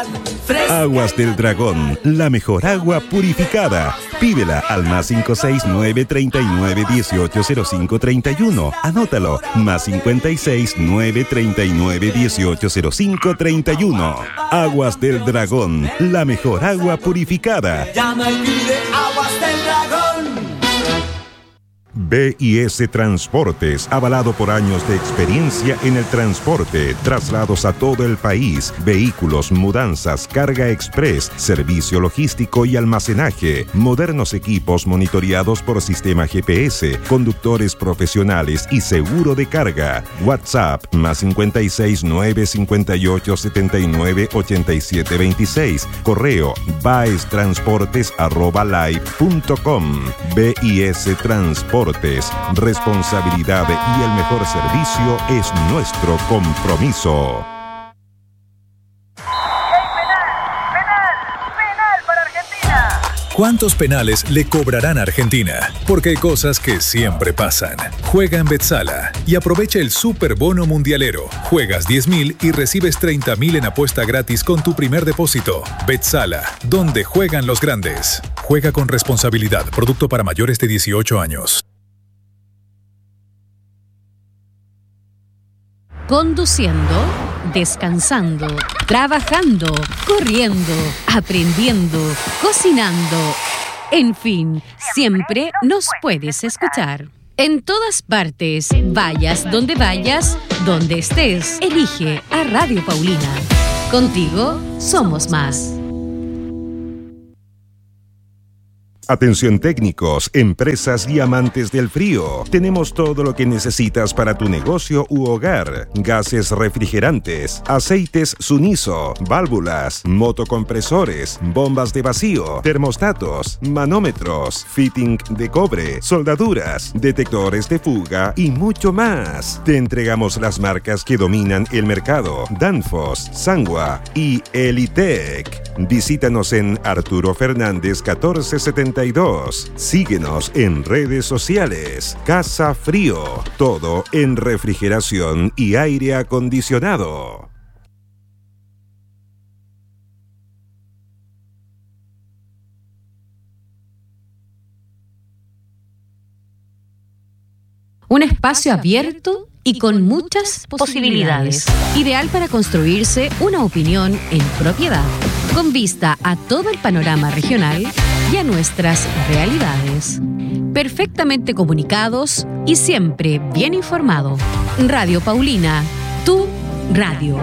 Aguas del Dragón, la mejor agua purificada. Pídela al +569 39 18 05 31. Anótalo, +569 39 18 05 31. Aguas del Dragón, la mejor agua purificada. Llama y pide Aguas del Dragón. BIS Transportes, avalado por años de experiencia en el transporte, traslados a todo el país, vehículos, mudanzas, carga express, servicio logístico y almacenaje, modernos equipos monitoreados por sistema GPS, conductores profesionales y seguro de carga. WhatsApp +56 958 79 87 26. Correo baestransportes@live.com. BIS Transportes. Responsabilidad y el mejor servicio es nuestro compromiso. ¡Penal para Argentina! ¿Cuántos penales le cobrarán a Argentina? Porque hay cosas que siempre pasan. Juega en Betsala y aprovecha el Super Bono Mundialero. Juegas 10.000 y recibes 30.000 en apuesta gratis con tu primer depósito. Betsala, donde juegan los grandes. Juega con responsabilidad. Producto para mayores de 18 años. Conduciendo, descansando, trabajando, corriendo, aprendiendo, cocinando. En fin, siempre nos puedes escuchar. En todas partes, vayas donde vayas, donde estés, elige a Radio Paulina. Contigo somos más. Atención técnicos, empresas y amantes del frío. Tenemos todo lo que necesitas para tu negocio u hogar. Gases refrigerantes, aceites Suniso, válvulas, motocompresores, bombas de vacío, termostatos, manómetros, fitting de cobre, soldaduras, detectores de fuga y mucho más. Te entregamos las marcas que dominan el mercado: Danfoss, Sangwa y Elitec. Visítanos en Arturo Fernández 1472. Síguenos en redes sociales. Casa Frío, todo en refrigeración y aire acondicionado. Un espacio abierto y con muchas posibilidades. Ideal para construirse una opinión en propiedad, con vista a todo el panorama regional y a nuestras realidades. Perfectamente comunicados y siempre bien informado. Radio Paulina, tu radio.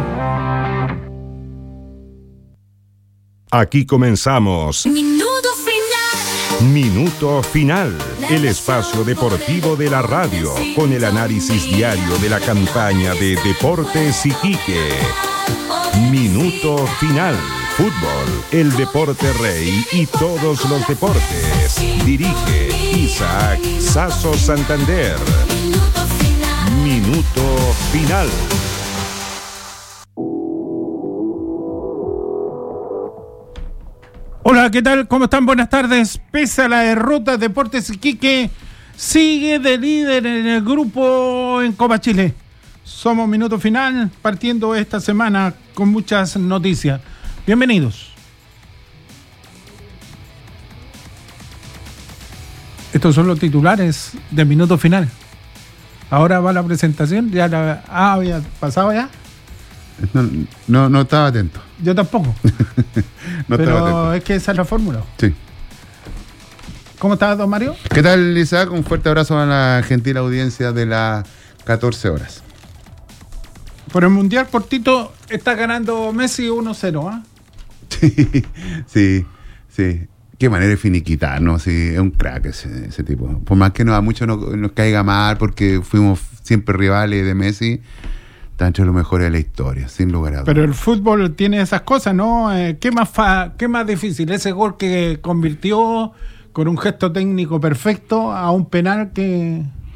Aquí comenzamos. Minuto final. Minuto Final, el espacio deportivo de la radio, con el análisis diario de la campaña de Deportes Iquique. Minuto Final. Fútbol, el deporte rey y todos los deportes. Dirige Isaac Sasso Santander. Minuto Final. Hola, ¿qué tal? ¿Cómo están? Buenas tardes. Pese a la derrota, Deportes Iquique sigue de líder en el grupo en Copa Chile. Somos Minuto Final, partiendo esta semana con muchas noticias. Bienvenidos. Estos son los titulares de Minuto Final. Ahora va la presentación. ¿Había pasado ya? No estaba atento. Yo tampoco. Pero es que esa es la fórmula. Sí. ¿Cómo estás, don Mario? ¿Qué tal, Isaac? Un fuerte abrazo a la gentil audiencia de las 14 horas. Por el Mundial cortito está ganando Messi 1-0, ¿ah? Sí. Qué manera de finiquitar, ¿no? Sí, es un crack ese tipo. Por más que a muchos nos caiga mal, porque fuimos siempre rivales de Messi, está entre los mejores de la historia, sin lugar a dudas. Pero el fútbol tiene esas cosas, ¿no? ¿Qué más difícil? Ese gol que convirtió con un gesto técnico perfecto a un penal que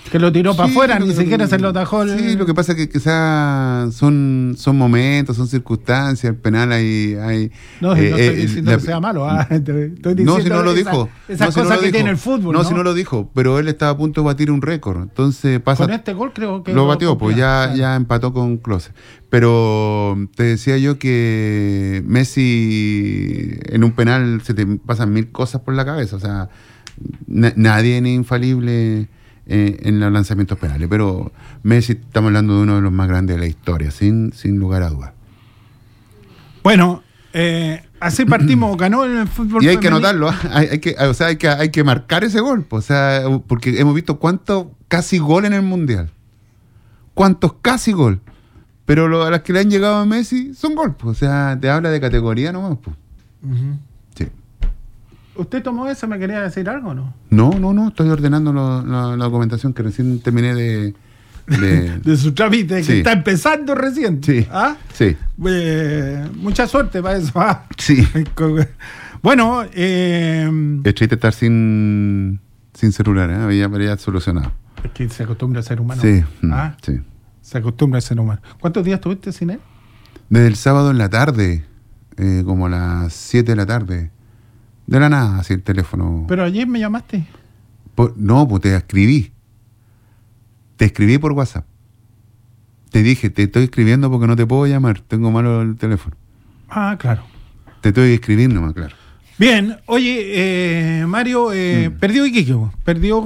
Que lo tiró para Sí, afuera, lo ni que- siquiera se lo atajó. Sí, lo que pasa es que quizás son momentos, son circunstancias, el penal hay No, no estoy diciendo que sea malo. Estoy diciendo no, si no lo dijo. Esas No, si no cosas lo que dijo. tiene el fútbol. No, si no lo dijo, pero él estaba a punto de batir un récord. Entonces pasa. Con este gol creo que Lo batió, pues cumplía. ya empató con Klose. Pero te decía yo que Messi en un penal se te pasan 1000 cosas por la cabeza. O sea, nadie es infalible en los lanzamientos penales. Pero Messi, estamos hablando de uno de los más grandes de la historia, sin lugar a dudas. Bueno, así partimos, ganó en el fútbol Y hay que femenino. anotarlo, hay que marcar ese gol, pues, o sea, porque hemos visto cuántos casi gol en el Mundial. Cuántos casi gol. Pero a las que le han llegado a Messi son gol, pues, o sea, te habla de categoría nomás, pues. Sí. ¿Usted tomó eso? ¿Me quería decir algo o no? No, estoy ordenando la documentación que recién terminé de De su trámite que Sí. está empezando recién. Sí. ¿Ah? Sí, Mucha suerte para eso. ¿ah? sí. Bueno, Es triste estar sin celular, ya solucionado. es que se acostumbra a ser humano. Sí, ¿Ah? sí. Se acostumbra a ser humano. ¿Cuántos días estuviste sin él? Desde el sábado en la tarde, como a las 7 de la tarde. De la nada, así el teléfono. Pero ayer me llamaste. No, pues te escribí. Te escribí por WhatsApp. Te dije, te estoy escribiendo porque no te puedo llamar. Tengo malo el teléfono. Ah, claro. Te estoy escribiendo nomás, claro. Bien, oye, Mario, perdió Iquique. Perdió.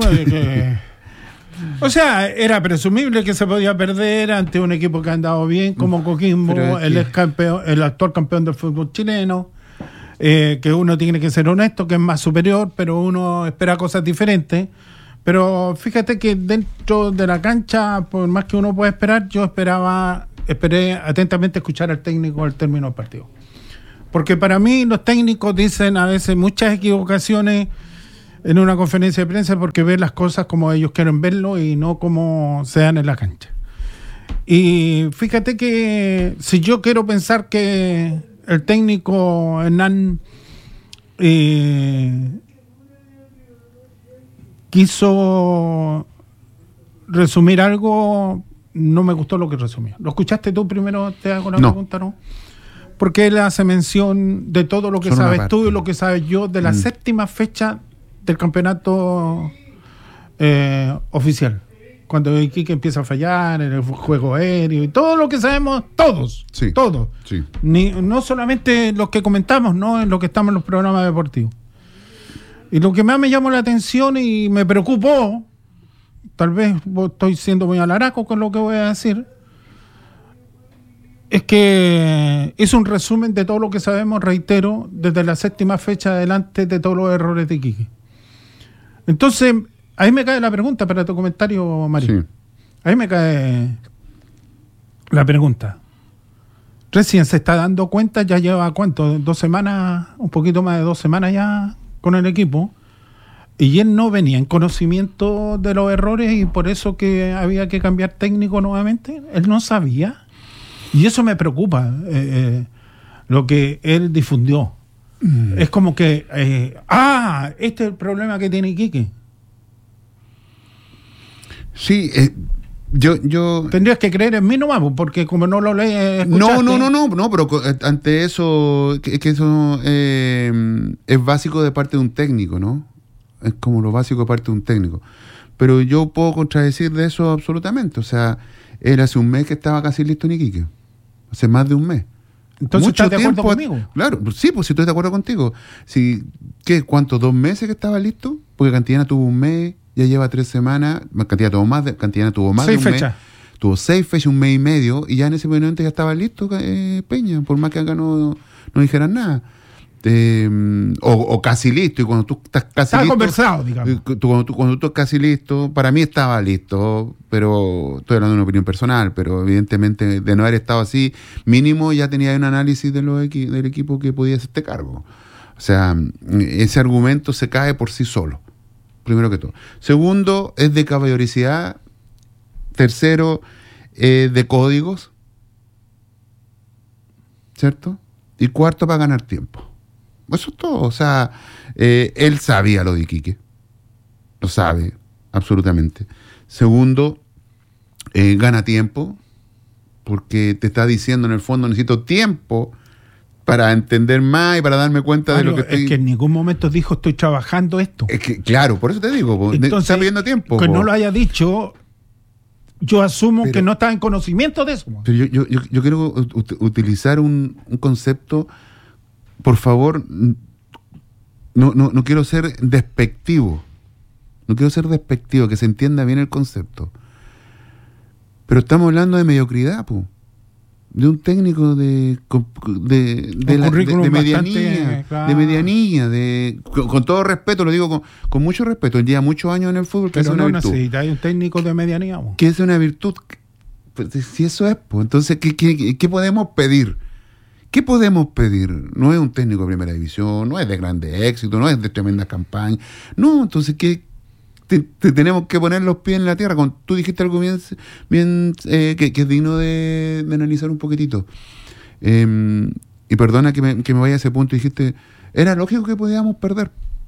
O sea, era presumible que se podía perder ante un equipo que ha andado bien, como Coquimbo, Pero es el que- ex campeón, el actual campeón del fútbol chileno. Que uno tiene que ser honesto, que es más superior, pero uno espera cosas diferentes. Pero fíjate que dentro de la cancha, por más que uno pueda esperar, yo esperé atentamente escuchar al técnico al término del partido. Porque para mí los técnicos dicen a veces muchas equivocaciones en una conferencia de prensa porque ven las cosas como ellos quieren verlo y no como se dan en la cancha. Y fíjate que si yo quiero pensar que el técnico Hernán quiso resumir algo, no me gustó lo que resumió. ¿Lo escuchaste tú primero? Te hago la No. pregunta, ¿no? Porque él hace mención de todo lo que Solo una sabes parte. tú y lo que sabes yo de la séptima fecha del campeonato oficial. Cuando Iquique empieza a fallar en el juego aéreo y todo lo que sabemos, todos, Sí. todos. Sí. No solamente los que comentamos, no en lo que estamos en los programas deportivos. Y lo que más me llamó la atención y me preocupó, tal vez estoy siendo muy alaraco con lo que voy a decir, es que es un resumen de todo lo que sabemos, reitero, desde la séptima fecha adelante de todos los errores de Iquique. Entonces, ahí me cae la pregunta para tu comentario, Mario. Sí. Ahí me cae la pregunta. Recién se está dando cuenta, ya lleva ¿cuánto? 2 semanas, un poquito más de 2 semanas ya con el equipo. Y él no venía en conocimiento de los errores y por eso que había que cambiar técnico nuevamente. Él no sabía. Y eso me preocupa, lo que él difundió. Es como que, este es el problema que tiene Iquique. Sí, yo Tendrías que creer en mí nomás, porque como no lo lees, No, pero ante eso, que eso es básico de parte de un técnico, ¿no? Es como lo básico de parte de un técnico. Pero yo puedo contradecir de eso absolutamente. O sea, él hace un mes que estaba casi listo en Iquique. Hace más de un mes. Entonces, ¿estás de acuerdo conmigo? Claro, sí, pues si estoy de acuerdo contigo. Si, ¿cuánto? ¿2 meses que estaba listo? Porque Cantillana tuvo un mes, ya lleva 3 semanas. Cantillana tuvo más de 6 un mes. fechas. Tuvo 6 fechas, 1 mes y medio, y ya en ese momento ya estaba listo Peña, por más que acá no dijeran nada. O casi listo, y cuando tú estás casi Estaba listo... conversado, digamos. Cuando tú estás casi listo, para mí estaba listo, pero estoy hablando de una opinión personal, pero evidentemente de no haber estado así, mínimo ya tenía un análisis del equipo que podía hacer este cargo. O sea, ese argumento se cae por sí solo, primero que todo. Segundo, es de caballerosidad. Tercero, de códigos, ¿cierto? Y cuarto, para ganar tiempo. Eso es todo. O sea, él sabía lo de Iquique. Lo sabe, absolutamente. Segundo, gana tiempo, porque te está diciendo en el fondo, necesito tiempo para entender más y para darme cuenta de lo que estoy... Es que en ningún momento dijo, estoy trabajando esto. Es que, claro, por eso te digo, Entonces, está pidiendo tiempo. Que no lo haya dicho, yo asumo que no está en conocimiento de eso. Pero yo quiero utilizar un concepto, por favor, no quiero ser despectivo. No quiero ser despectivo, que se entienda bien el concepto. Pero estamos hablando de mediocridad, po. De un técnico de medianía, claro. De medianía, con todo respeto, lo digo con mucho respeto, él lleva muchos años en el fútbol, que pero es una virtud. Hay un técnico de medianía, po. Que es una virtud, pues, si eso es, pues, entonces, ¿qué podemos pedir? ¿Qué podemos pedir? No es un técnico de primera división, no es de grandes éxitos, no es de tremendas campañas. No, entonces, tenemos que poner los pies en la tierra. Tú dijiste algo bien que es digno de analizar un poquitito. Y perdona que me vaya a ese punto. Dijiste, era lógico que podíamos perder.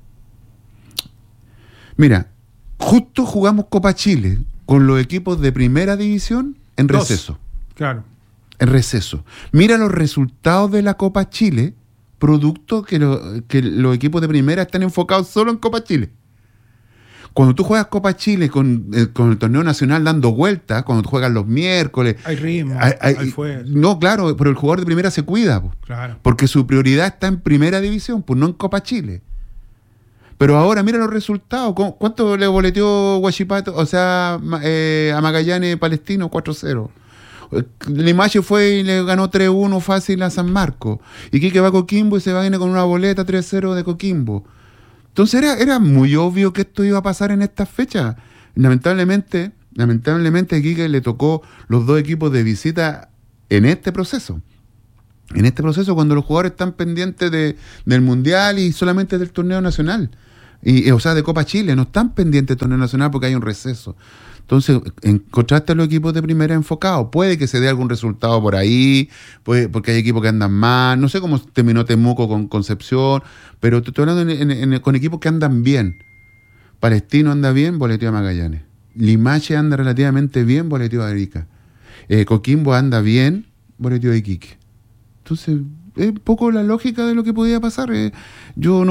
Mira, justo jugamos Copa Chile con los equipos de primera división en receso. Claro. En receso. Mira los resultados de la Copa Chile, producto que los equipos de primera están enfocados solo en Copa Chile. Cuando tú juegas Copa Chile con el torneo nacional dando vueltas, cuando tú juegas los miércoles... Hay ritmo, hay fuerza. No, claro, pero el jugador de primera se cuida, claro. Porque su prioridad está en primera división, pues no en Copa Chile. Pero ahora mira los resultados. ¿Cuánto le boleteó Huachipato, a Magallanes Palestino? 4-0. Limache fue y le ganó 3-1 fácil a San Marcos. Y Quique va a Coquimbo y se viene con una boleta 3-0 de Coquimbo. Entonces era muy obvio que esto iba a pasar en estas fechas. Lamentablemente a Quique le tocó los dos equipos de visita en este proceso. En este proceso, cuando los jugadores están pendientes del Mundial y solamente del torneo nacional. De Copa Chile, no están pendientes del torneo nacional porque hay un receso. Entonces, encontraste a los equipos de primera enfocados. Puede que se dé algún resultado por ahí, porque hay equipos que andan mal. No sé cómo terminó Temuco con Concepción, pero te estoy hablando con equipos que andan bien. Palestino anda bien, boleteó a Magallanes. Limache anda relativamente bien, boleteó a Arica. Coquimbo anda bien, boleteó a Iquique. Entonces, es un poco la lógica de lo que podía pasar. Yo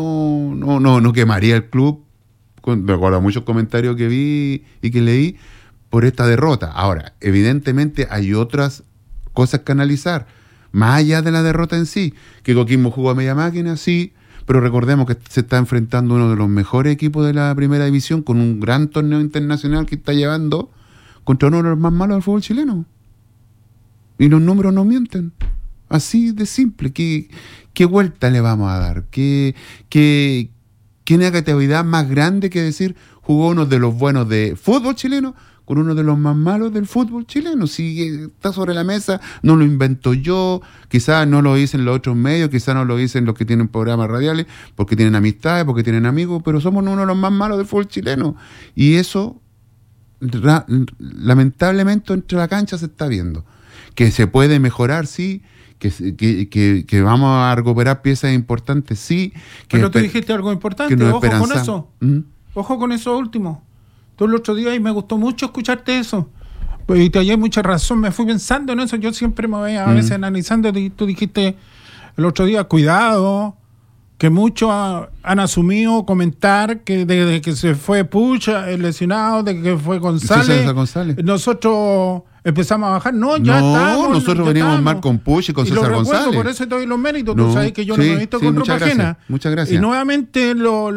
no quemaría el club. Recuerdo muchos comentarios que vi y que leí por esta derrota. Ahora, evidentemente hay otras cosas que analizar, más allá de la derrota en sí. Que Coquimbo jugó a media máquina, sí, pero recordemos que se está enfrentando uno de los mejores equipos de la primera división con un gran torneo internacional que está llevando contra uno de los más malos del fútbol chileno. Y los números no mienten. Así de simple. ¿Qué vuelta le vamos a dar? ¿Qué negatividad más grande que decir jugó uno de los buenos de fútbol chileno con uno de los más malos del fútbol chileno? Si está sobre la mesa, no lo invento yo, quizás no lo dicen los otros medios, quizás no lo dicen los que tienen programas radiales, porque tienen amistades, porque tienen amigos, pero somos uno de los más malos del fútbol chileno. Y eso, lamentablemente, entre la cancha se está viendo. Que se puede mejorar, sí. Que vamos a recuperar piezas importantes, sí. Pero tú dijiste algo importante, ojo con eso. Ojo con eso último. Tú el otro día y me gustó mucho escucharte eso. Pues, y te hallé mucha razón, me fui pensando en eso. Yo siempre me voy a veces analizando. Y tú dijiste el otro día, cuidado, que muchos han asumido comentar que desde que se fue Puch, el lesionado, de que fue González. Nosotros empezamos a bajar. No, nosotros veníamos mal con Puch y con César González. Por eso te doy los méritos. Tú sabes que yo no me he visto con ropa ajena. Muchas gracias. Y nuevamente,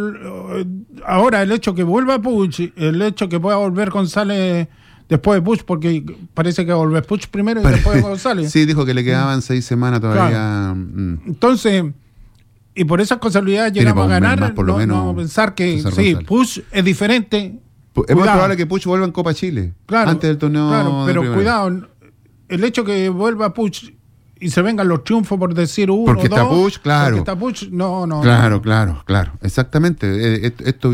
ahora el hecho que vuelva Puch, el hecho que pueda volver González después de Puch, porque parece que va a volver Puch primero y después González. Sí, dijo que le quedaban 6 semamas todavía. Claro. Entonces, y por esas casualidades llegamos a ganar. No pensar que sí, Puch es diferente. Es muy probable que Puch vuelva en Copa Chile. Claro, antes del torneo. Claro, pero cuidado, el hecho que vuelva Puch y se vengan los triunfos por decir uno, porque dos, está Puch, claro. Porque está Puch, no. Claro. Exactamente. Esto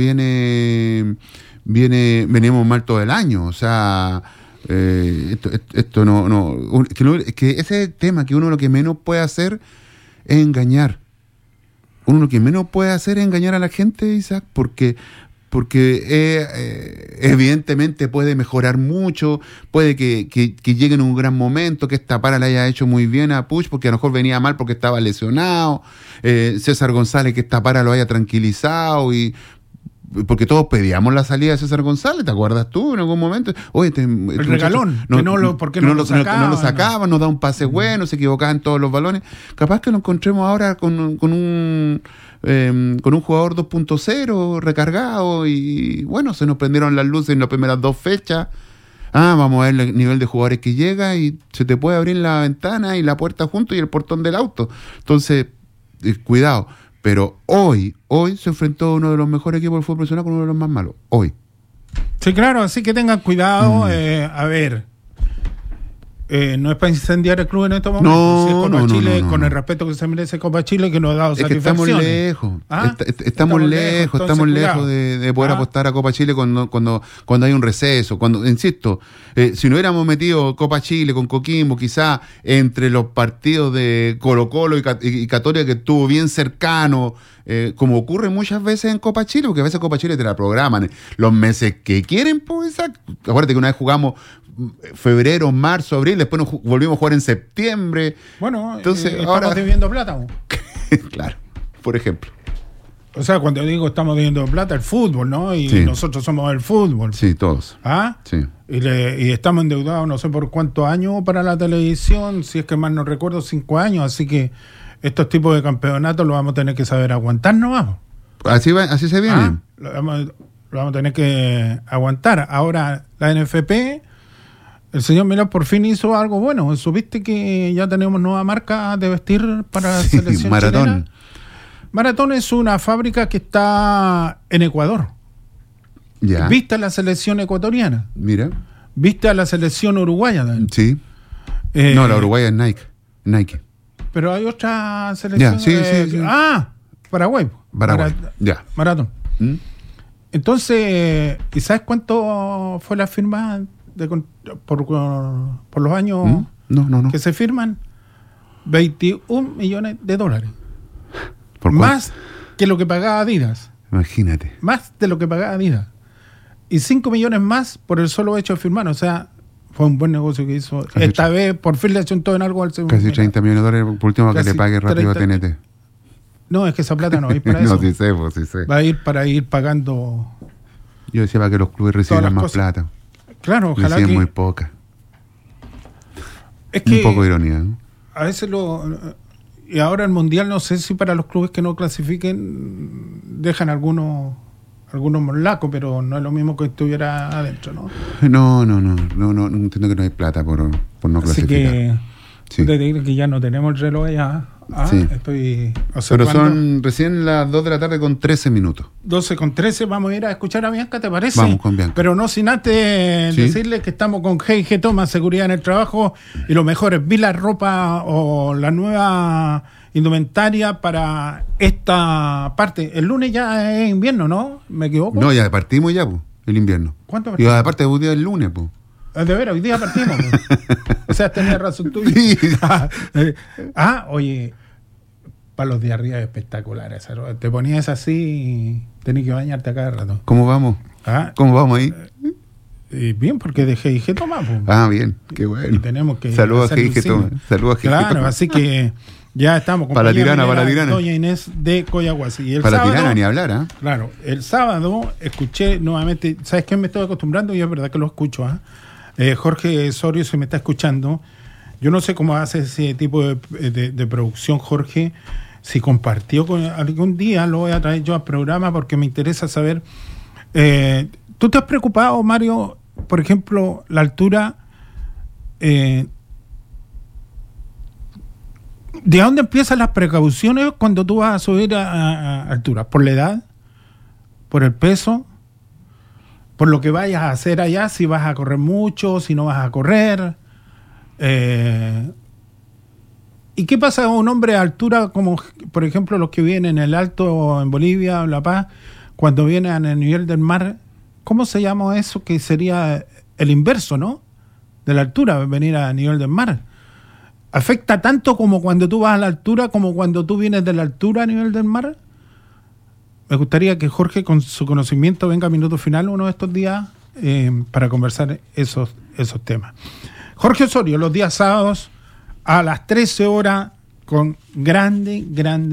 venimos mal todo el año. O sea, esto no. Que ese es el tema, que uno lo que menos puede hacer es engañar. Uno lo que menos puede hacer es engañar a la gente, Isaac, porque porque evidentemente puede mejorar mucho, puede que llegue en un gran momento, que esta para le haya hecho muy bien a Puch, porque a lo mejor venía mal porque estaba lesionado, César González, que esta para lo haya tranquilizado, y porque todos pedíamos la salida de César González, ¿te acuerdas tú en algún momento? Oye, el regalón, ¿por qué no lo sacaban? Nos da un pase bueno, se equivocaban todos los balones. Capaz que nos encontremos ahora con un jugador 2.0 recargado, y bueno, se nos prendieron las luces en las primeras 2 fechas. Vamos a ver el nivel de jugadores que llega, y se te puede abrir la ventana y la puerta junto y el portón del auto. Entonces, cuidado. Pero hoy se enfrentó uno de los mejores equipos del fútbol profesional con uno de los más malos. Hoy. Sí, claro, así que tengan cuidado. A ver, no es para incendiar el club en estos momentos. No, si es Copa Chile, no. con el respeto que se merece Copa Chile, que nos ha dado satisfacciones. Que estamos lejos. Estamos lejos de poder apostar a Copa Chile cuando hay un receso. Insisto, si no hubiéramos metido Copa Chile con Coquimbo, quizá entre los partidos de Colo-Colo y Católica, que estuvo bien cercano, como ocurre muchas veces en Copa Chile, porque a veces Copa Chile te la programan los meses que quieren, pues. Acuérdate que una vez jugamos febrero, marzo, abril, después nos volvimos a jugar en septiembre. Bueno, entonces estamos debiendo plata. Claro, por ejemplo. O sea, cuando digo estamos debiendo plata, el fútbol, ¿no? Y sí. Nosotros somos el fútbol. Sí, todos. Sí. Y estamos endeudados no sé por cuántos años para la televisión, si es que mal no recuerdo, 5 años, así que estos tipos de campeonatos los vamos a tener que saber aguantar, ¿no? Vamos. Así se viene. Lo vamos a tener que aguantar. Ahora, la NFP, el señor Milán por fin hizo algo bueno. ¿Supiste que ya tenemos nueva marca de vestir para la selección Maratón chilena? Maratón es una fábrica que está en Ecuador. Ya. ¿Viste a la selección ecuatoriana? Mira. ¿Viste a la selección uruguaya también? Sí. No, la uruguaya es Nike. Pero hay otra selección. Ya, sí. Paraguay. Ya. Maratón. Entonces, ¿y sabes cuánto fue la firma por los años No. que se firman? $21 millones. ¿Por más que lo que pagaba Adidas. Imagínate. Más de lo que pagaba Adidas. Y 5 millones más por el solo hecho de firmar. O sea, fue un buen negocio que hizo. Esta vez, por fin le achuntó en algo al segundo. Casi $30 millones por último que le pague rápido a TNT. No, es que esa plata no va a ir para eso. No, sí sé. Va a ir para ir pagando. Yo decía para que los clubes recibieran más plata. Claro, ojalá que... muy poca. poca. Es que un poco de ironía, ¿no? A veces y ahora el Mundial, no sé si para los clubes que no clasifiquen dejan algunos morlacos, pero no es lo mismo que estuviera adentro, ¿no? No, entiendo que no hay plata por no clasificar. Así que sí. Te digo que ya no tenemos el reloj ya. Sí. Estoy observando. Pero son recién las 2 de la tarde con 13 minutos. 12:13, vamos a ir a escuchar a Bianca, ¿te parece? Vamos con Bianca. Pero no sin antes decirles que estamos con G&G Toma, seguridad en el trabajo, y lo mejor es vi la ropa o la nueva indumentaria para esta parte. El lunes ya es invierno, ¿no? ¿Me equivoco? No, ya partimos ya, el invierno. ¿Cuánto partimos? Y aparte de el lunes, pues. De veras, hoy día partimos. O sea, tenías razón tú. Sí. Oye, para los de arriba es espectacular esa ropa. Te ponías así y tenías que bañarte a cada rato. ¿Cómo vamos? ¿Cómo vamos ahí? Bien, porque de G&G Toma. Pues. Bien, qué bueno. Y tenemos que saludos a G&G Toma. Saludos a G&G Toma. Claro, así que ya estamos con para la tirana. Doña Inés de Coyahuasi. Y el para sábado, la tirana ni hablar, Claro, el sábado escuché nuevamente, ¿sabes qué? Me estoy acostumbrando y es verdad que lo escucho, Jorge Sorio se me está escuchando. Yo no sé cómo hace ese tipo de producción, Jorge. Si compartió con algún día, lo voy a traer yo al programa porque me interesa saber. ¿Tú te has preocupado, Mario, por ejemplo, la altura? ¿De dónde empiezan las precauciones cuando tú vas a subir a altura? ¿Por la edad? ¿Por el peso? ¿Por lo que vayas a hacer allá? Si vas a correr mucho, si no vas a correr. ¿Y qué pasa con un hombre a altura como, por ejemplo, los que vienen en el Alto, en Bolivia, en La Paz, cuando vienen al nivel del mar? ¿Cómo se llama eso? Que sería el inverso, ¿no? De la altura, venir a nivel del mar. ¿Afecta tanto como cuando tú vas a la altura, como cuando tú vienes de la altura a nivel del mar? me gustaría que Jorge, con su conocimiento, venga a Minuto Final uno de estos días para conversar esos temas. Jorge Osorio, los días sábados a las 13 horas con grandes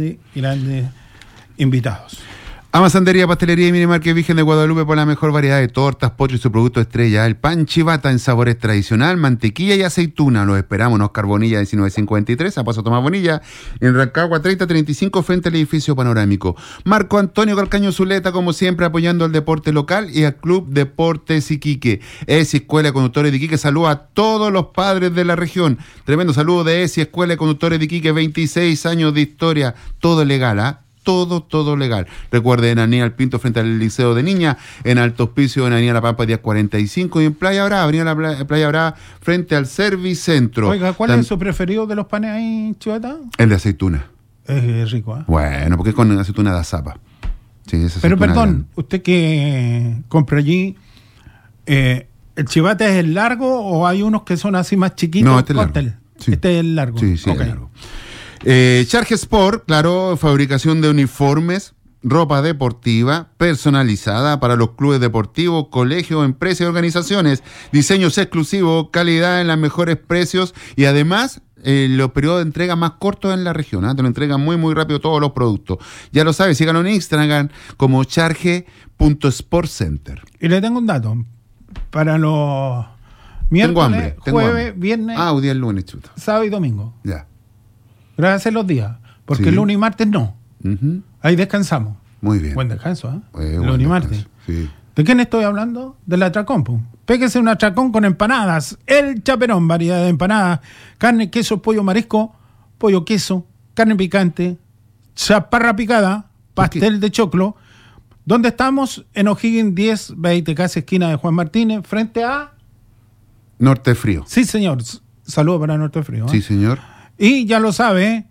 invitados. Amasandería, pastelería y minimarket Virgen de Guadalupe por la mejor variedad de tortas, pollo y su producto estrella. El pan chivata en sabores tradicional, mantequilla y aceituna. Los esperamos en Oscar Bonilla 1953, a Paso Tomás Bonilla, en Rancagua 3035 frente al edificio panorámico. Marco Antonio Calcaño Zuleta, como siempre, apoyando al deporte local y al Club Deportes Iquique. ESI Escuela de Conductores de Iquique saluda a todos los padres de la región. Tremendo saludo de ESI Escuela de Conductores de Iquique, 26 años de historia, todo legal, ¿ah? Todo legal. Recuerde, en Aníbal Pinto frente al Liceo de Niña, en Alto Hospicio, en Avenida La Pampa, día 45, y en Playa Brava, Avenida Playa Brava, frente al Servicentro. Oiga, ¿cuál es su preferido de los panes ahí, Chivata? El de aceituna. Es rico, ¿eh? Bueno, porque es con aceituna de azapa. Sí, esa pero aceituna perdón, grande. usted que compra allí, ¿el chivata es el largo o hay unos que son así más chiquitos? No, este es largo. Sí. Este es el largo. Sí, Okay. es largo. Charge Sport, claro, fabricación de uniformes, ropa deportiva personalizada para los clubes deportivos, colegios, empresas y organizaciones, diseños exclusivos, calidad en los mejores precios y además los periodos de entrega más cortos en la región, ¿eh? Te lo entregan muy rápido todos los productos. Ya lo sabes, síganlo en Instagram como charge.sportcenter. Y le tengo un dato. Para los miércoles, jueves, viernes, hoy día es lunes, chuta. sábado y domingo. Ya. Gracias los días. Porque Sí. el lunes y martes no. Uh-huh. Ahí descansamos. Muy bien. Buen descanso, ¿eh? Buen Lunes y descanso. martes. Sí. ¿De quién estoy hablando? Del atracón, po. Péguese un atracón con empanadas. El Chaperón, variedad de empanadas. Carne, queso, pollo, marisco, pollo, queso, carne picante, chaparra picada, pastel de choclo. ¿Dónde estamos? En O'Higgins 10, 20, casi esquina de Juan Martínez, frente a... Norte Frío. Sí, señor. Saludos para Norte Frío. ¿eh? Sí, señor. Y ya lo sabe,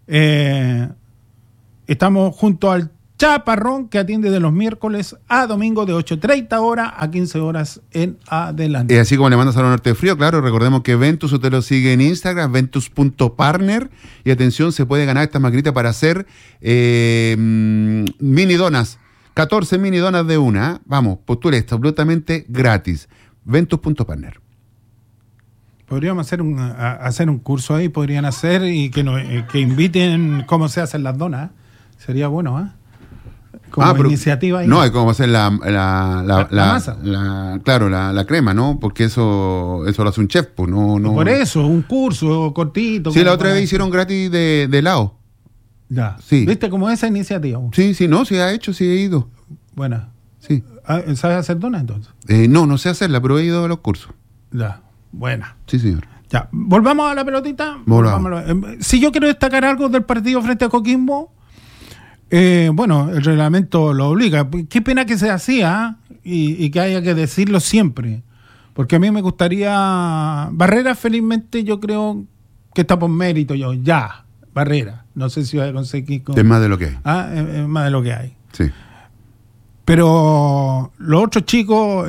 estamos junto al Chaparrón, que atiende de los miércoles a domingo de 8:30 horas a 15 horas en adelante. Así como le mandas a la Norte Frío, claro, recordemos que Ventus, usted lo sigue en Instagram, ventus.partner, y atención, se puede ganar esta maquinita para hacer mini donas, 14 mini donas de una, ¿eh? Vamos, postule esto, absolutamente gratis, ventus.partner. Podríamos hacer un curso ahí, podrían hacer y que inviten cómo se hacen las donas. Sería bueno, ¿eh? Como pero, iniciativa ahí. No, es como hacer la masa. Claro, la crema, ¿no? Porque eso lo hace un chef, pues no. Por eso, un curso cortito. Sí, la otra vez hicieron gratis de helado. Ya. Sí. ¿Viste cómo esa iniciativa? Sí, sí ha hecho, sí he ido. Buena. Sí. ¿Sabes hacer donas entonces? No sé hacerla, pero he ido a los cursos. Ya. Buena. Sí, señor. Ya. Volvamos a la pelotita. Volvamos. Si yo quiero destacar algo del partido frente a Coquimbo, bueno, el reglamento lo obliga. Qué pena que se hacía y que haya que decirlo siempre. Porque a mí me gustaría... Barrera, felizmente, yo creo que está por mérito. Barrera. No sé si va a conseguir... Es más de lo que hay. Es más de lo que hay. Sí. Pero los otros chicos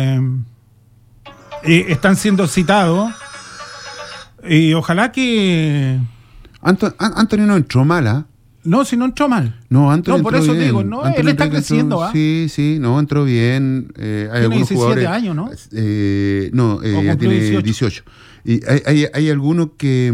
están siendo citados y ojalá que... Anthony no entró mala. No, si no entró mal. No, Anthony No, por entró eso bien. digo, no, Anthony él está entró- creciendo, ¿ah? Sí, no, entró bien. Hay Tiene algunos 17 jugadores, años, ¿no? No, ya cumplió tiene 18. 18. Y hay algunos que...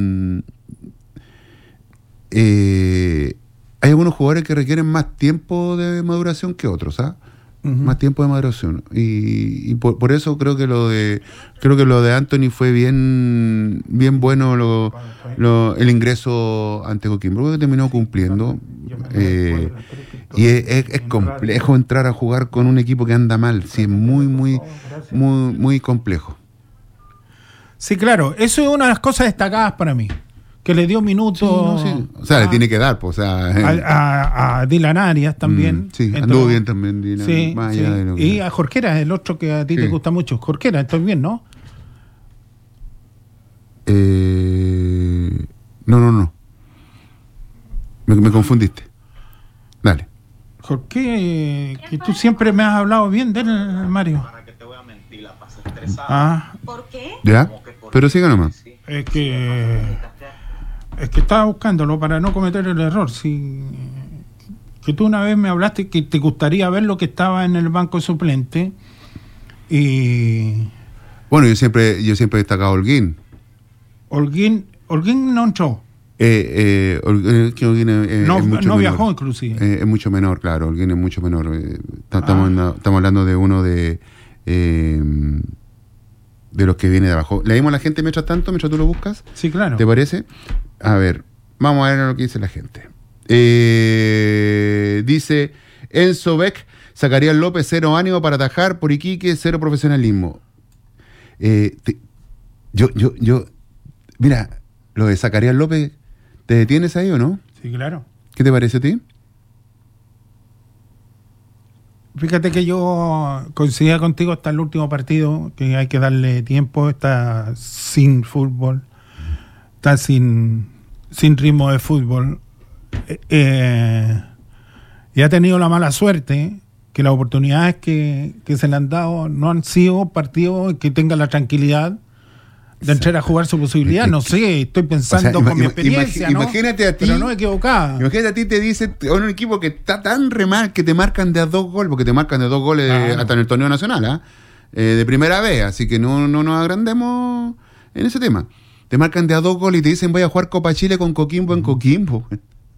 hay algunos jugadores que requieren más tiempo de maduración que otros, ¿ah? Ujú. Más tiempo de maduración. Y por eso creo que lo de Anthony fue bien bueno el ingreso ante Coquimbo, porque terminó cumpliendo. Y es complejo entrar a jugar con un equipo que anda mal. Sí, es muy complejo. Sí, claro. Eso es una de las cosas destacadas para mí. Que le dio minutos... Sí. O sea, le tiene que dar, pues, o sea, a Dylan Arias también. sí, Entró. anduvo bien también. Dylan, Sí, más sí. allá de lo que- Y a Jorquera, el otro que a ti te Sí. gusta mucho. Jorquera, estoy bien, ¿no? No. Me confundiste. Dale. Jorge, que tú siempre me has hablado bien de él, Mario. Ah, ¿Ya? Pero siga nomás. es que estaba buscándolo para no cometer el error. Sí, que tú una vez me hablaste que te gustaría ver lo que estaba en el banco suplente. Y Bueno, yo siempre he destacado a Holguín. Holguín no entró. Holguín es No mucho menor. viajó, inclusive. Es mucho menor, claro. Holguín es mucho menor. Estamos hablando de uno de los que viene de abajo. ¿Leímos a la gente mientras tú lo buscas? Sí, claro. ¿Te parece? A ver, vamos a ver lo que dice la gente. Dice Enzo Beck, Zacarías López, 0 ánimo para atajar, por Iquique, 0 profesionalismo. Mira, lo de Zacarías López, ¿te detienes ahí o no? Sí, claro. ¿Qué te parece a ti? Fíjate que yo coincidía contigo hasta el último partido, que hay que darle tiempo, está sin fútbol, está sin ritmo de fútbol. Y ha tenido la mala suerte que las oportunidades que se le han dado no han sido partidos que tengan la tranquilidad de entrar a jugar su posibilidad. No sé, estoy pensando con mi experiencia, ¿no? Imagínate a ti, pero no equivocada. Imagínate a ti, te dice un equipo que está tan re mal que te marcan de a 2 goles, porque te marcan de 2 goles hasta en el torneo nacional, de primera vez, así que no nos agrandemos en ese tema. Te marcan de a 2 goles y te dicen voy a jugar Copa Chile con Coquimbo en Coquimbo.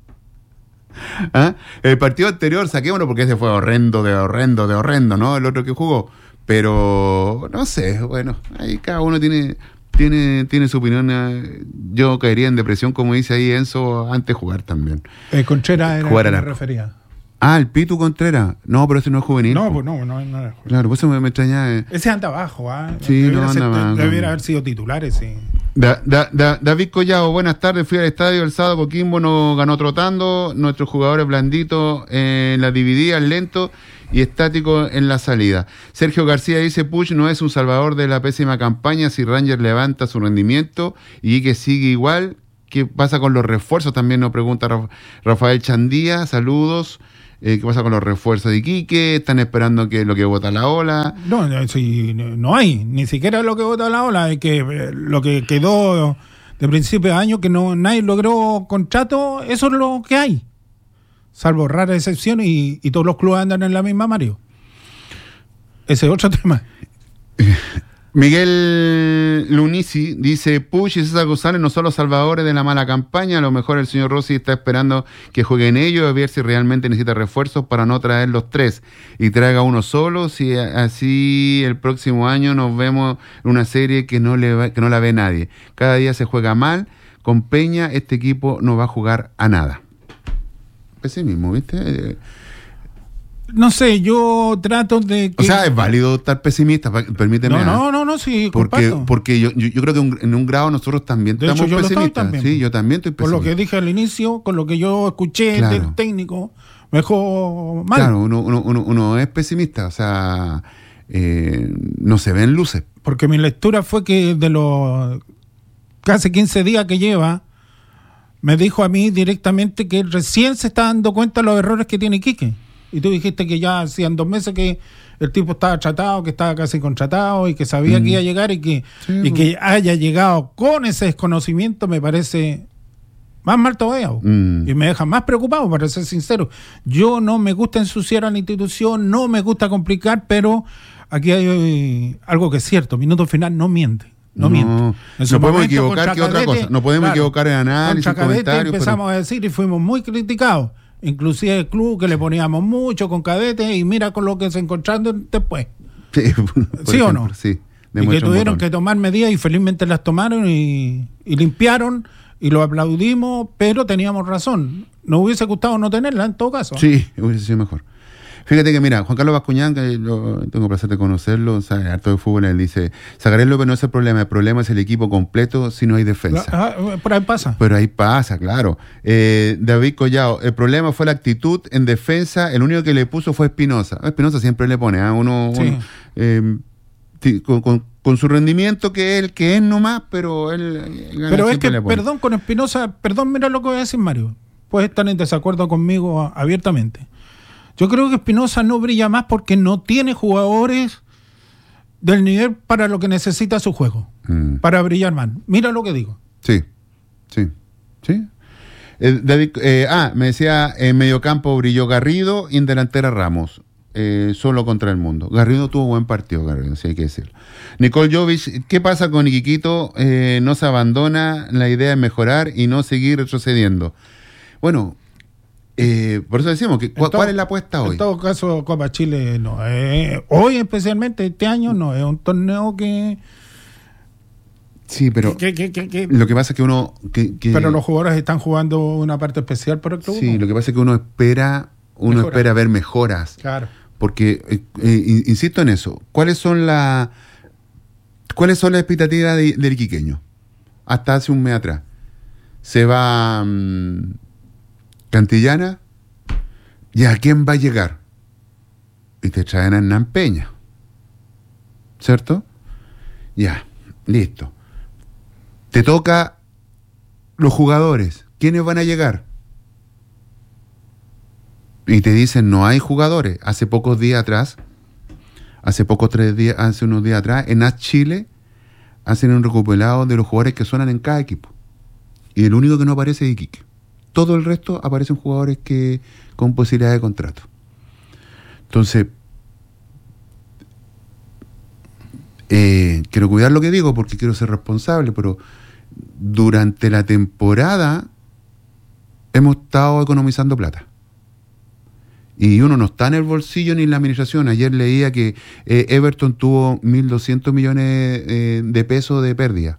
El partido anterior, saquémoslo porque ese fue horrendo, ¿no? El otro que jugó. Pero, no sé, bueno, ahí cada uno tiene su opinión. Yo caería en depresión, como dice ahí Enzo, antes de jugar también. Contreras era jugar que me a refería. El Pitu Contreras. No, pero ese no es juvenil. No, pues no era juvenil. Claro, pues eso me extraña. Ese anda abajo, Sí, anda abajo. Debiera haber sido titulares, sí. David Collado, buenas tardes. Fui al estadio el sábado, Coquimbo nos ganó trotando. Nuestros jugadores blanditos en la dividida, lento y estático en la salida. Sergio García dice, Puch no es un salvador de la pésima campaña si Rangers levanta su rendimiento y que sigue igual. ¿Qué pasa con los refuerzos? También nos pregunta Rafael Chandía, saludos. ¿Qué pasa con los refuerzos de Iquique? ¿Están esperando que lo que vota la ola? No hay, ni siquiera lo que vota la ola, es que lo que quedó de principio de año, que nadie logró contrato, eso es lo que hay. Salvo raras excepciones y todos los clubes andan en la misma, Mario. Ese es otro tema. Miguel Lunici dice, Puch y César González no son los salvadores de la mala campaña, a lo mejor el señor Rossi está esperando que jueguen ellos, a ver si realmente necesita refuerzos para no traer los 3 y traiga uno solo, si así el próximo año nos vemos en una serie que no la ve nadie. Cada día se juega mal, con Peña este equipo no va a jugar a nada. Pesimismo, ¿viste? No sé, yo trato de que... O sea, es válido estar pesimista, permíteme. No, sí, comparto. Porque yo creo que en un grado nosotros también de estamos hecho, yo pesimistas. también. Sí, yo también estoy pesimista. Por lo que dije al inicio, con lo que yo escuché del técnico, mejor mal. Claro, uno es pesimista, o sea, no se ven luces. Porque mi lectura fue que de los casi 15 días que lleva, me dijo a mí directamente que recién se está dando cuenta de los errores que tiene Iquique. Y tú dijiste que ya hacían 2 meses que el tipo estaba tratado, que estaba casi contratado y que sabía que iba a llegar y que haya llegado con ese desconocimiento me parece más mal todavía. Y me deja más preocupado, para ser sincero. Yo no me gusta ensuciar a la institución, no me gusta complicar, pero aquí hay algo que es cierto. Minuto final no miente. No miente. No podemos equivocar que otra cosa. No podemos equivocar en análisis, contra Cadete comentarios. Empezamos a decir y fuimos muy criticados. Inclusive el club, que le poníamos mucho con Cadete, y mira con lo que se encontraron después. ¿Sí o no? Sí. Y que tuvieron que tomar medidas y felizmente las tomaron y limpiaron y lo aplaudimos, pero teníamos razón. Nos hubiese gustado no tenerla en todo caso. Sí, hubiese sido mejor. Fíjate que mira, Juan Carlos Bascuñán, que tengo el placer de conocerlo, sabe harto de fútbol, él dice, Zacarías López no es el problema es el equipo completo si no hay defensa. Por ahí pasa. Pero ahí pasa, claro. David Collado, el problema fue la actitud en defensa, el único que le puso fue Espinosa. Espinosa siempre le pone, con su rendimiento que es nomás, pero él pero es que, perdón, con Espinosa, mira lo que voy a decir, Mario. Puedes estar en desacuerdo conmigo abiertamente. Yo creo que Espinosa no brilla más porque no tiene jugadores del nivel para lo que necesita su juego, para brillar más. Mira lo que digo. Sí. David, me decía, en mediocampo brilló Garrido y en delantera Ramos. Solo contra el mundo. Garrido tuvo buen partido, Garrido, si hay que decirlo. Nicole Jovic, ¿qué pasa con Iquiquito? No se abandona, la idea es mejorar y no seguir retrocediendo. Bueno, por eso decimos, que ¿cuál es la apuesta hoy? En todo caso, Copa Chile no es, hoy especialmente, este año, no es un torneo que... Sí, pero lo que pasa es que uno... pero los jugadores están jugando una parte especial por el club. Sí, lo que pasa es que uno espera ver mejoras. Claro. Porque, insisto en eso, ¿cuáles son las expectativas del iquiqueño? Hasta hace un mes atrás. Se va Cantillana, ¿y a quién va a llegar? Y te traen a Hernán Peña, ¿cierto? Ya, listo. Te toca los jugadores. ¿Quiénes van a llegar? Y te dicen, no hay jugadores. Hace unos días atrás, en AS Chile, hacen un recopilado de los jugadores que suenan en cada equipo. Y el único que no aparece es Iquique. Todo el resto aparecen jugadores con posibilidad de contrato. Entonces, quiero cuidar lo que digo porque quiero ser responsable, pero durante la temporada hemos estado economizando plata. Y uno no está en el bolsillo ni en la administración. Ayer leía que Everton tuvo 1.200 millones de pesos de pérdida.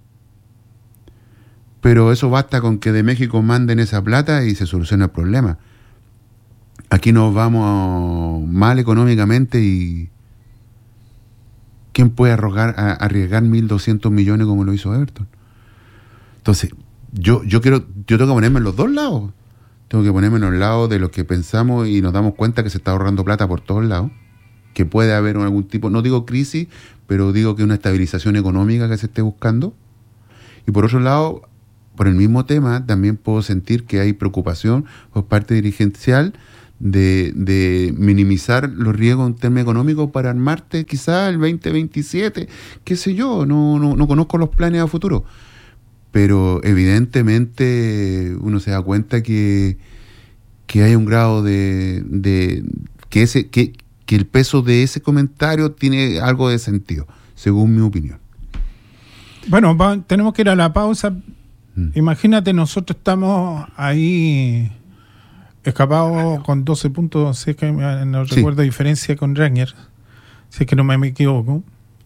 Pero eso basta con que de México manden esa plata y se soluciona el problema. Aquí nos vamos mal económicamente y ¿quién puede arriesgar 1.200 millones como lo hizo Everton? Entonces, yo tengo que ponerme en los dos lados. Tengo que ponerme en los lados de los que pensamos y nos damos cuenta que se está ahorrando plata por todos lados, que puede haber algún tipo, no digo crisis, pero digo que una estabilización económica que se esté buscando. Y por otro lado, por el mismo tema, también puedo sentir que hay preocupación por parte dirigencial de minimizar los riesgos en términos económicos para armarte quizás el 2027, qué sé yo, no conozco los planes a futuro. Pero evidentemente uno se da cuenta que hay un grado que el peso de ese comentario tiene algo de sentido, según mi opinión. Bueno, tenemos que ir a la pausa. Imagínate, nosotros estamos ahí escapados con 12 puntos, si es que no recuerdo diferencia con Rangers, si es que no me equivoco.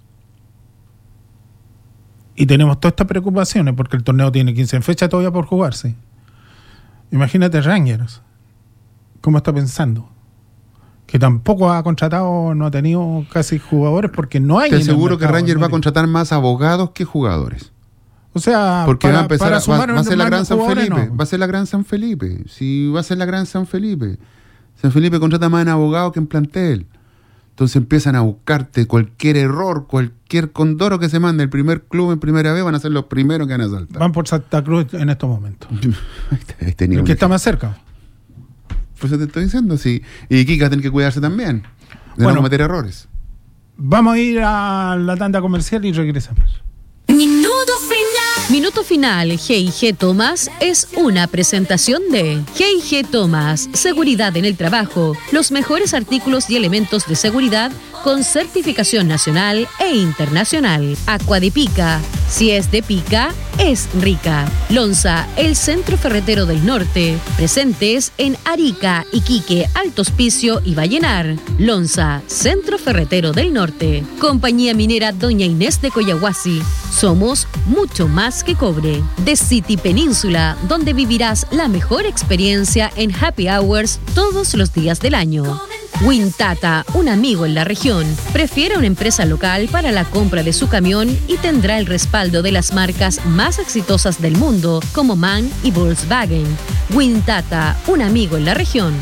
Y tenemos todas estas preocupaciones porque el torneo tiene 15 fechas todavía por jugarse. Imagínate Rangers, ¿cómo está pensando? Que tampoco ha contratado, no ha tenido casi jugadores porque no hay. Te aseguro que Rangers va a contratar más abogados que jugadores. O sea, porque va a ser la Gran San Felipe. No. Va a ser la Gran San Felipe. Sí, va a ser la Gran San Felipe. San Felipe contrata más en abogados que en plantel. Entonces empiezan a buscarte cualquier error, cualquier condoro que se mande. El primer club en primera vez van a ser los primeros que van a saltar. Van por Santa Cruz en estos momentos. El que está más cerca. Pues eso te estoy diciendo, sí. Y Kika tiene que cuidarse también de no cometer errores. Vamos a ir a la tanda comercial y regresamos. Minuto Final G&G Thomas es una presentación de G&G Thomas, seguridad en el trabajo, los mejores artículos y elementos de seguridad con certificación nacional e internacional. Aqua de Pica, si es de pica, es rica. Lonza, el centro ferretero del norte, presentes en Arica, Iquique, Alto Hospicio y Vallenar. Lonza, centro ferretero del norte. Compañía minera Doña Inés de Coyahuasi. Somos mucho más que cobre. The City Península, donde vivirás la mejor experiencia en happy hours todos los días del año. Wintata, un amigo en la región. Prefiere una empresa local para la compra de su camión y tendrá el respaldo de las marcas más exitosas del mundo como MAN y Volkswagen. Wintata, un amigo en la región.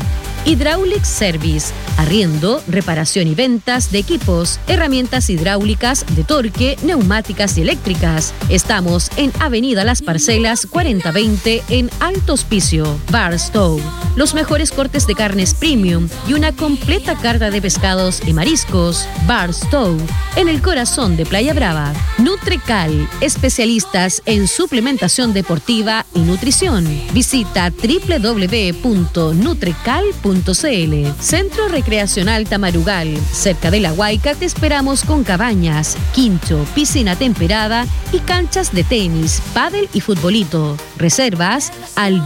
Hydraulic Service, arriendo, reparación y ventas de equipos, herramientas hidráulicas, de torque, neumáticas y eléctricas. Estamos en Avenida Las Parcelas 4020 en Alto Hospicio. Barstow, los mejores cortes de carnes premium y una completa carta de pescados y mariscos. Barstow, en el corazón de Playa Brava. Nutrecal, especialistas en suplementación deportiva y nutrición. Visita www.nutrecal.cl. Centro Recreacional Tamarugal, cerca de La Huayca te esperamos con cabañas, quincho, piscina temperada y canchas de tenis, pádel y futbolito. Reservas al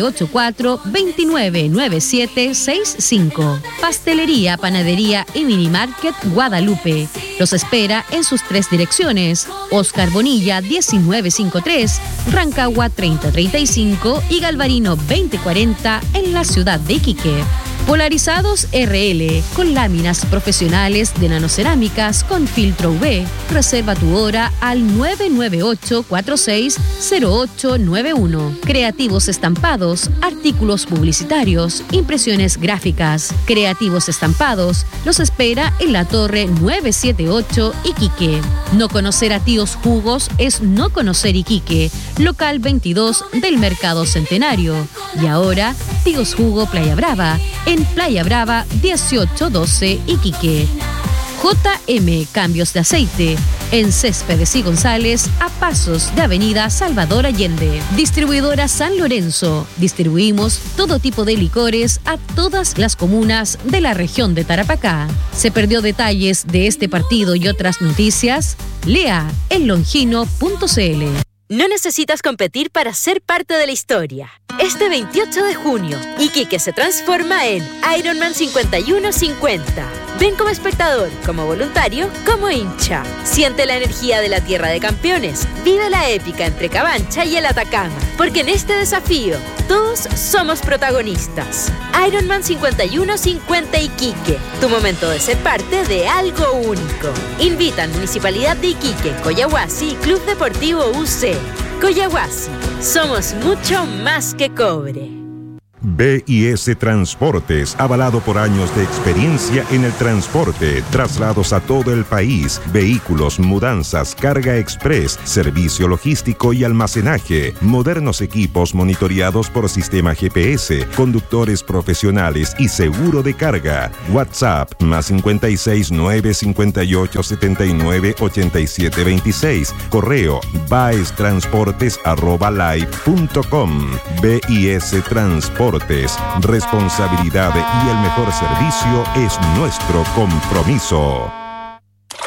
984-299765. Pastelería, panadería y minimarket Guadalupe. Los espera en sus 3 direcciones: Oscar Bonilla 1953, Rancagua 3035 y Galvarino 2040 en la ciudad de Iquique. Polarizados RL, con láminas profesionales de nanocerámicas con filtro UV. Reserva tu hora al 998-460891. Creativos estampados, artículos publicitarios, impresiones gráficas. Creativos estampados los espera en la Torre 978 Iquique. No conocer a Tíos Jugos es no conocer Iquique. Local 22 del Mercado Centenario. Y ahora, Tíos Jugo Playa Brava, en Playa Brava 1812 Iquique. JM Cambios de Aceite, en Céspedes y González, a pasos de Avenida Salvador Allende. Distribuidora San Lorenzo. Distribuimos todo tipo de licores a todas las comunas de la región de Tarapacá. ¿Se perdió detalles de este partido y otras noticias? Lea en longino.cl. No necesitas competir para ser parte de la historia. Este 28 de junio, Iquique se transforma en Ironman 5150. Ven como espectador, como voluntario, como hincha. Siente la energía de la tierra de campeones. Vive la épica entre Cabancha y el Atacama. Porque en este desafío, todos somos protagonistas. Ironman 5150 Iquique. Tu momento de ser parte de algo único. Invitan Municipalidad de Iquique, Coyahuasi y Club Deportivo UC. Coyahuasi, somos mucho más que cobre. BIS Transportes, avalado por años de experiencia en el transporte, traslados a todo el país, vehículos, mudanzas, carga express, servicio logístico y almacenaje, modernos equipos monitoreados por sistema GPS, conductores profesionales y seguro de carga. WhatsApp +56 958 79 87 26. Correo baestransportes@live.com. BIS Transportes. Responsabilidad y el mejor servicio es nuestro compromiso.